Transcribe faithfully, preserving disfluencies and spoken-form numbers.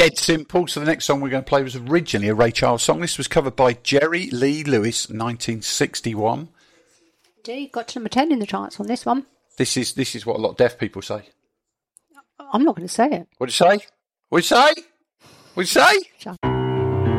dead simple. So the next song we're going to play was originally a Ray Charles song. This was covered by Jerry Lee Lewis, nineteen sixty-one. Indeed, got to number ten in the charts on this one. This is this is what a lot of deaf people say. I'm not going to say it. What do you say? What do you say? What do you say? Shut up.